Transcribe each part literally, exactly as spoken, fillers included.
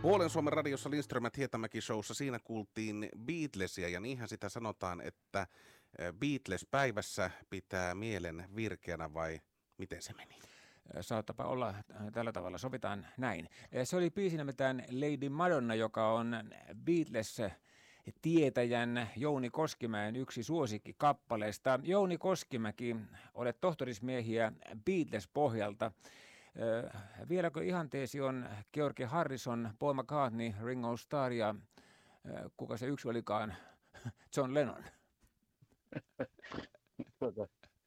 Puolen Suomen radiossa Lindström ja Hietamäki-showssa siinä kuultiin Beatlesia, ja niinhän sitä sanotaan, että Beatles-päivässä pitää mielen virkeänä, vai miten se meni? Saattapa olla tällä tavalla, sovitaan näin. Se oli biisi nimeltään Lady Madonna, joka on Beatles-tietäjän Jouni Koskimäen yksi suosikki kappaleesta. Jouni Koskimäki, olet tohtorismiehiä Beatles-pohjalta. Vieläkö ihanteesi on George Harrison, Paul McCartney, Ringo Starr ja kuka se yksi olikaan, John Lennon? Tuota,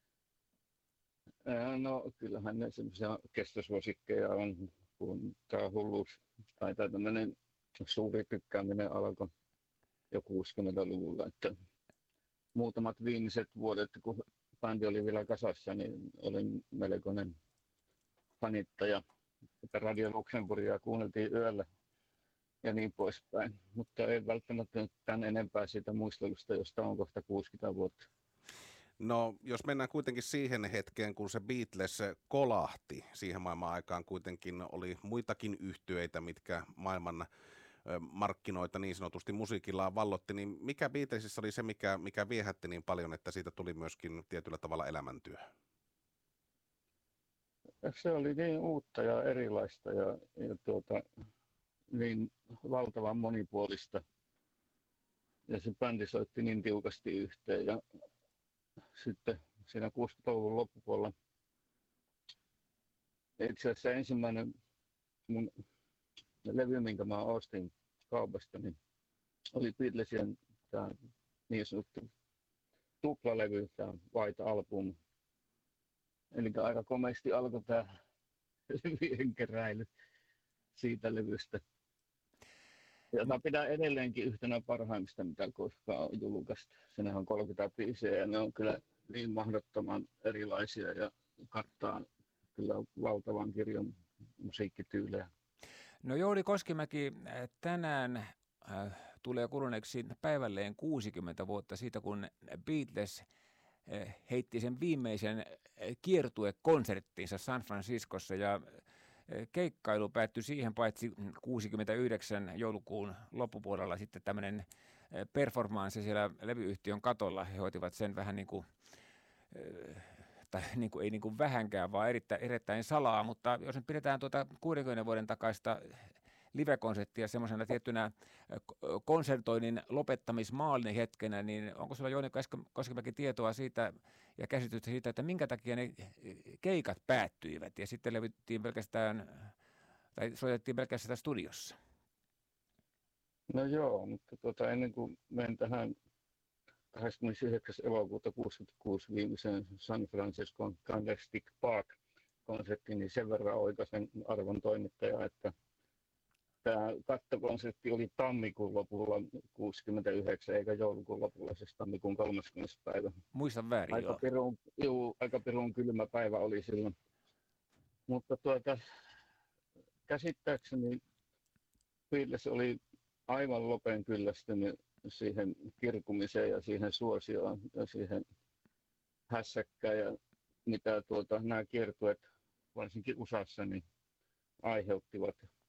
no kyllähän ne semmoisia kestosuosikkeja on, kun tämä hulluus tai tämä tämmöinen suuri tykkääminen alkoi jo kuusikymmentäluvulla. Että muutamat viimeiset vuodet, kun bändi oli vielä kasassa, niin olin melkoinen fanittaja. Radio Luxemburgia kuunneltiin yöllä ja niin poispäin, mutta ei välttämättä nyt tämän enempää siitä muistelusta, josta on kohta kuusikymmentä vuotta. No, jos mennään kuitenkin siihen hetkeen, kun se Beatles kolahti, siihen maailman aikaan kuitenkin oli muitakin yhtyeitä, mitkä maailman markkinoita niin sanotusti musiikillaan vallotti, niin mikä Beatlesissa oli se, mikä, mikä viehätti niin paljon, että siitä tuli myöskin tietyllä tavalla elämäntyö? Se oli niin uutta ja erilaista ja, ja tuota, niin valtavan monipuolista. Ja se bändi soitti niin tiukasti yhteen. Ja sitten siinä kuusikymmentäluvun loppupuolella itse asiassa ensimmäinen mun levy, minkä mä ostin kaupasta, niin oli Beatlesien tämä niin sanottu tuplalevy, tämä White Album. Eli aika komeasti alkoi tämä levyjen keräily siitä levystä, jota pidän edelleenkin yhtenä parhaimmista, mitä koskaan on julkaistu. Siinähän on kolmekymmentä biisiä ja ne on kyllä niin mahdottoman erilaisia ja kattaa kyllä valtavan kirjon musiikkityylejä. No Jouni Koskimäki, tänään äh, tulee kuluneeksi päivälleen kuusikymmentä vuotta siitä, kun Beatles heitti sen viimeisen kiertuekonserttinsa San Franciscossa ja keikkailu päättyi siihen, paitsi kuusikymmentäyhdeksän joulukuun loppupuolella sitten tämmöinen performanssi siellä levyyhtiön katolla. He hoitivat sen vähän niin kuin, tai niin kuin, ei niin kuin vähänkään, vaan erittäin, erittäin salaa, mutta jos nyt pidetään tuota kuudenkymmenen vuoden takaista live-konserttia semmoisena tiettynä konsertoinnin lopettamismaalinen hetkenä, niin onko sulla Jouni Koskimäki tietoa siitä ja käsitystä siitä, että minkä takia ne keikat päättyivät ja sitten levyttiin pelkästään, tai soitettiin pelkästään studiossa? No joo, mutta tuota, ennen kuin menen tähän kahdeskymmenesyhdeksäs elokuuta kuusikymmentäkuusi viimeiseen San Franciscon Candlestick Park-konserttiin, niin sen verran oikaisen arvon toimittaja, että tämä kattokonsertti oli tammikuun lopulla kuusikymmentäyhdeksän eikä joulukuun lopulla, siis tammikuun kolmaskymmenes päivä. Muistan väärin, aika joo. Pirun, juu, aika pirun kylmä päivä oli silloin. Mutta tuota, käsittääkseni Beatles oli aivan lopen kyllästynyt siihen kirkumiseen ja siihen suosioon ja siihen hässäkkään ja mitä tuota, nämä kiertueet varsinkin U S A:ssa niin aiheuttivat.